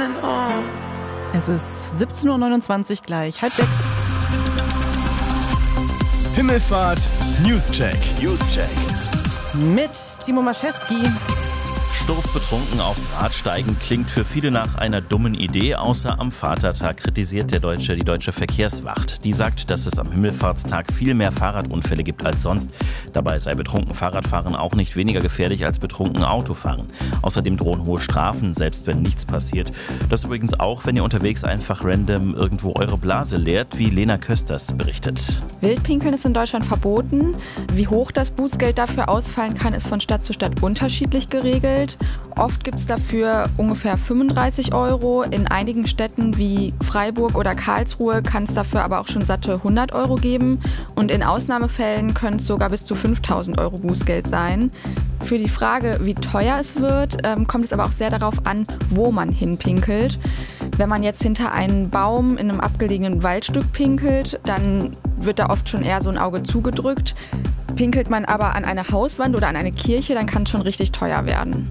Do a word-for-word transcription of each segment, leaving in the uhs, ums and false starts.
Es ist siebzehn Uhr neunundzwanzig gleich, halb sechs. Himmelfahrt Newscheck. Newscheck. Mit Timo Maschewski. Sturzbetrunken aufs Rad steigen klingt für viele nach einer dummen Idee, außer am Vatertag kritisiert der Deutsche die Deutsche Verkehrswacht. Die sagt, dass es am Himmelfahrtstag viel mehr Fahrradunfälle gibt als sonst. Dabei sei betrunken Fahrradfahren auch nicht weniger gefährlich als betrunken Autofahren. Außerdem drohen hohe Strafen, selbst wenn nichts passiert. Das übrigens auch, wenn ihr unterwegs einfach random irgendwo eure Blase leert, wie Lena Kösters berichtet. Wildpinkeln ist in Deutschland verboten. Wie hoch das Bußgeld dafür ausfallen kann, ist von Stadt zu Stadt unterschiedlich geregelt. Oft gibt es dafür ungefähr fünfunddreißig Euro. In einigen Städten wie Freiburg oder Karlsruhe kann es dafür aber auch schon satte hundert Euro geben. Und in Ausnahmefällen können es sogar bis zu fünftausend Euro Bußgeld sein. Für die Frage, wie teuer es wird, ähm, kommt es aber auch sehr darauf an, wo man hinpinkelt. Wenn man jetzt hinter einen Baum in einem abgelegenen Waldstück pinkelt, dann wird da oft schon eher so ein Auge zugedrückt. Pinkelt man aber an eine Hauswand oder an eine Kirche, dann kann es schon richtig teuer werden.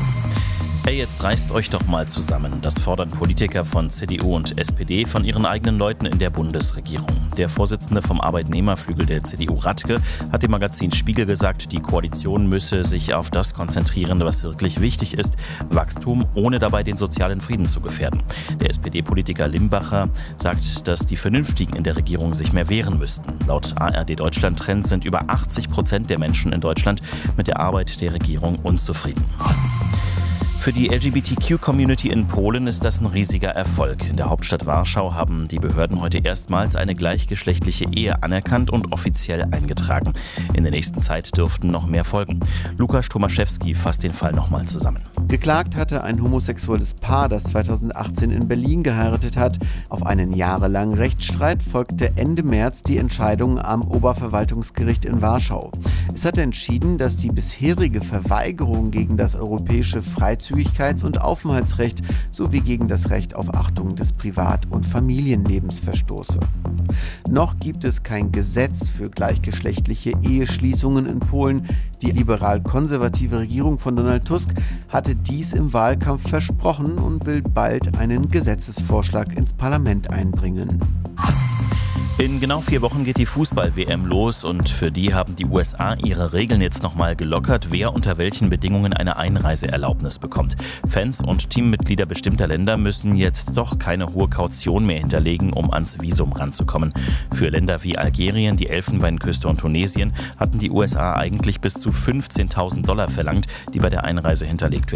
Hey, jetzt reißt euch doch mal zusammen. Das fordern Politiker von C D U und S P D von ihren eigenen Leuten in der Bundesregierung. Der Vorsitzende vom Arbeitnehmerflügel der C D U, Radke, hat dem Magazin Spiegel gesagt, die Koalition müsse sich auf das konzentrieren, was wirklich wichtig ist: Wachstum, ohne dabei den sozialen Frieden zu gefährden. Der S P D-Politiker Limbacher sagt, dass die Vernünftigen in der Regierung sich mehr wehren müssten. Laut A R D Deutschland Trend sind über achtzig Prozent der Menschen in Deutschland mit der Arbeit der Regierung unzufrieden. Für die L G B T Q-Community in Polen ist das ein riesiger Erfolg. In der Hauptstadt Warschau haben die Behörden heute erstmals eine gleichgeschlechtliche Ehe anerkannt und offiziell eingetragen. In der nächsten Zeit dürften noch mehr folgen. Lukas Tomaszewski fasst den Fall nochmal zusammen. Geklagt hatte ein homosexuelles Paar, das zweitausendachtzehn in Berlin geheiratet hat. Auf einen jahrelangen Rechtsstreit folgte Ende März die Entscheidung am Oberverwaltungsgericht in Warschau. Es hatte entschieden, dass die bisherige Verweigerung gegen das europäische Freizügigkeits- und Aufenthaltsrecht sowie gegen das Recht auf Achtung des Privat- und Familienlebens verstoße. Noch gibt es kein Gesetz für gleichgeschlechtliche Eheschließungen in Polen. Die liberal-konservative Regierung von Donald Tusk hatte dies im Wahlkampf versprochen und will bald einen Gesetzesvorschlag ins Parlament einbringen. In genau vier Wochen geht die Fußball-W M los und für die haben die U S A ihre Regeln jetzt nochmal gelockert, wer unter welchen Bedingungen eine Einreiseerlaubnis bekommt. Fans und Teammitglieder bestimmter Länder müssen jetzt doch keine hohe Kaution mehr hinterlegen, um ans Visum ranzukommen. Für Länder wie Algerien, die Elfenbeinküste und Tunesien hatten die U S A eigentlich bis zu fünfzehntausend Dollar verlangt, die bei der Einreise hinterlegt werden.